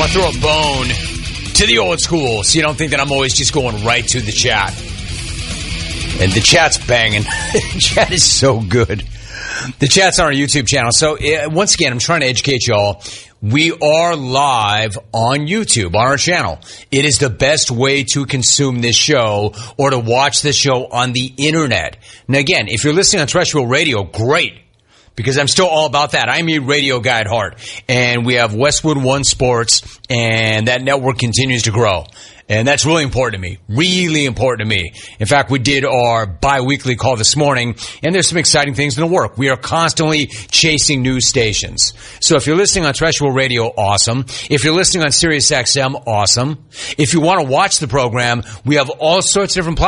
want to throw a bone to the old school so you don't think that I'm always just going right to the chat. And the chat's banging. The chat is so good. The chat's on our YouTube channel. So once again, I'm trying to educate y'all. We are live on YouTube, on our channel. It is the best way to consume this show or to watch this show on the internet. Now again, if you're listening on terrestrial radio, great. Because I'm still all about that. I'm a radio guy at heart. And we have Westwood One Sports, and that network continues to grow. And that's really important to me. Really important to me. In fact, we did our bi-weekly call this morning, and there's some exciting things in the work. We are constantly chasing new stations. So if you're listening on terrestrial radio, awesome. If you're listening on Sirius XM, awesome. If you want to watch the program, we have all sorts of different platforms.